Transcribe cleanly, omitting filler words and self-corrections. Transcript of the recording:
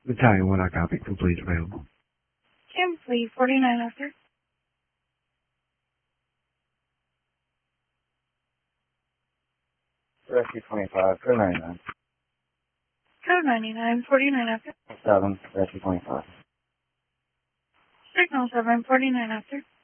Battalion 1, I copy. Complete available. Complete 49 after. Rescue 25, code 99. Code 99, 49 after. 7, Rescue 25. Signal 7, 49 after.